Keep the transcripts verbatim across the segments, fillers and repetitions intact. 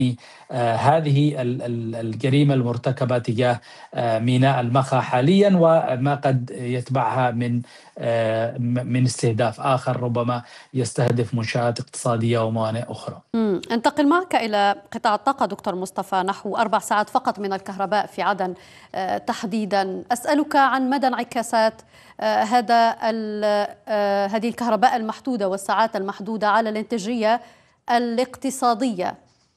آه، هذه ال- ال- الجريمة المرتكبة تجاه آه، ميناء المخا حاليا، وما قد يتبعها من آه، م- من استهداف آخر ربما يستهدف منشآت اقتصادية وموانئ أخرى. مم. انتقل معك إلى قطاع الطاقة دكتور مصطفى. نحو أربع ساعات فقط من الكهرباء في عدن آه، تحديدا. أسألك عن مدى انعكاسات آه، هذا ال- آه، هذه الكهرباء المحدودة والساعات المحدودة على الانتاجية الاقتصادية.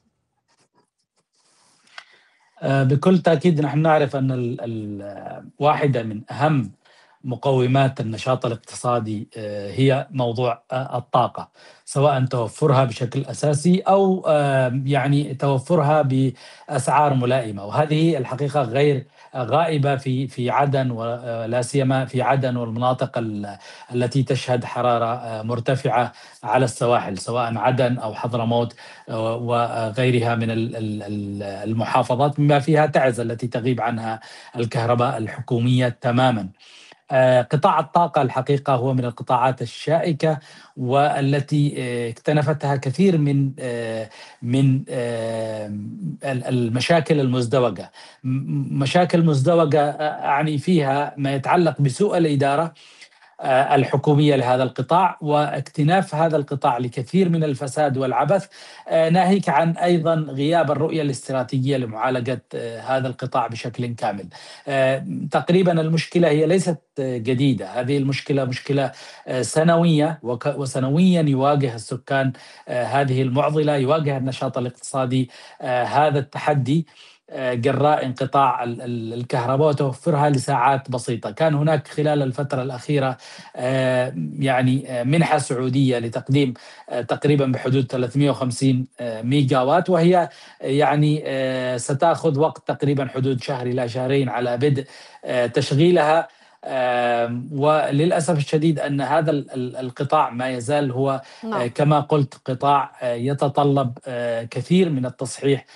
آه، بكل تأكيد نحن نعرف أن ال- ال- واحدة من أهم مقومات النشاط الاقتصادي آه، هي موضوع آه، الطاقة، سواء توفرها بشكل أساسي أو آه، يعني توفرها بأسعار ملائمة. وهذه الحقيقة غير غائبة في في عدن، ولا سيما في عدن والمناطق ال- التي تشهد حرارة آه، مرتفعة على السواحل، سواء عدن أو حضرموت آه، وغيرها من ال- ال- ال- المحافظات، بما فيها تعز التي تغيب عنها الكهرباء الحكومية تماما. آه، قطاع الطاقة الحقيقة هو من القطاعات الشائكة، والتي آه، اكتنفتها كثير من آه، من آه، ال- المشاكل المزدوجة. م- مشاكل مزدوجة آه، أعني فيها ما يتعلق بسوء الإدارة آه، الحكومية لهذا القطاع، واكتناف هذا القطاع لكثير من الفساد والعبث، آه، ناهيك عن أيضا غياب الرؤية الاستراتيجية لمعالجة آه، هذا القطاع بشكل كامل. آه، تقريبا المشكلة هي ليست آه، جديدة، هذه المشكلة مشكلة آه، سنوية، وك- وسنويا يواجه السكان آه، هذه المعضلة، يواجه النشاط الاقتصادي آه، هذا التحدي آه، جراء انقطاع ال- ال- الكهرباء وتوفرها لساعات بسيطة. كان هناك خلال الفترة الأخيرة آه، يعني آه، منحة سعودية لتقديم آه، تقريبا بحدود ثلاثمئة وخمسين آه، ميجا وات، وهي آه، يعني آه، ستأخذ وقت تقريبا حدود شهر إلى شهرين على بدء آه، تشغيلها. آم، وللأسف الشديد أن هذا ال- ال- القطاع ما يزال هو آه، نعم. كما قلت قطاع آه، يتطلب آه، كثير من التصحيح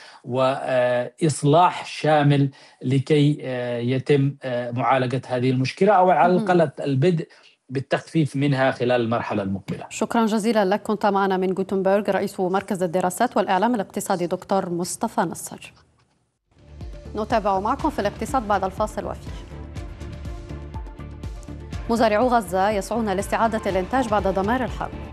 وإصلاح شامل لكي آه، يتم آه، معالجة هذه المشكلة، أو على مهم. الأقل البدء بالتخفيف منها خلال المرحلة المقبلة. شكرا جزيلا لك. كنت معنا من جوتنبرغ رئيس مركز الدراسات والإعلام الاقتصادي دكتور مصطفى نصر. نتابع معكم في الاقتصاد بعد الفاصل وفيه. مزارعو غزة يسعون لاستعادة الإنتاج بعد دمار الحرب.